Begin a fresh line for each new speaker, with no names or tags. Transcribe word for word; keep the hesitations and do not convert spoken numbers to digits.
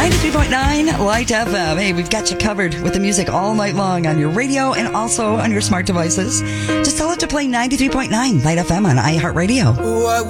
ninety-three point nine Light F M. Hey, we've got you covered with the music all night long on your radio and also on your smart devices. Just tell it to play ninety-three point nine Light F M on iHeartRadio.
What